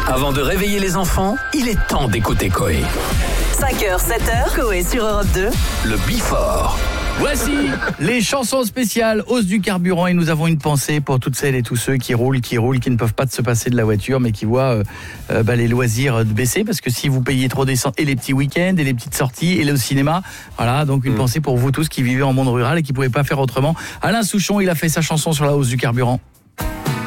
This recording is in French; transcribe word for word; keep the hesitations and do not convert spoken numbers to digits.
Avant de réveiller les enfants, il est temps d'écouter Coé. cinq heures, sept heures, Coé sur Europe deux. Le Before. Voici les chansons spéciales hausse du carburant et nous avons une pensée pour toutes celles et tous ceux qui roulent, qui roulent, qui ne peuvent pas se passer de la voiture mais qui voient euh, euh, bah, les loisirs baisser parce que si vous payez trop d'essence et les petits week-ends et les petites sorties et le cinéma, voilà, donc une mmh. pensée pour vous tous qui vivez en monde rural et qui ne pouvaient pas faire autrement. Alain Souchon, il a fait sa chanson sur la hausse du carburant.